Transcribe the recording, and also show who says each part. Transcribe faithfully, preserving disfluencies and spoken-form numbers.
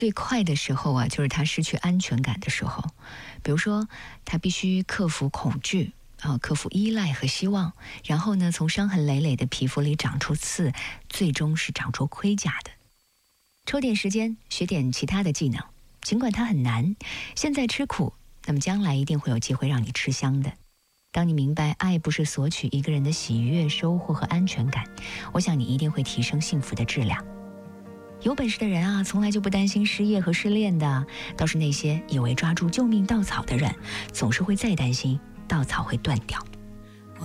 Speaker 1: 最快的时候啊，就是他失去安全感的时候。比如说，他必须克服恐惧啊，克服依赖和希望，然后呢，从伤痕累累的皮肤里长出刺，最终是长出盔甲的。抽点时间学点其他的技能，尽管它很难，现在吃苦，那么将来一定会有机会让你吃香的。当你明白爱不是索取一个人的喜悦、收获和安全感，我想你一定会提升幸福的质量。有本事的人啊，从来就不担心失业和失恋的，倒是那些以为抓住救命稻草的人，总是会再担心稻草会断掉。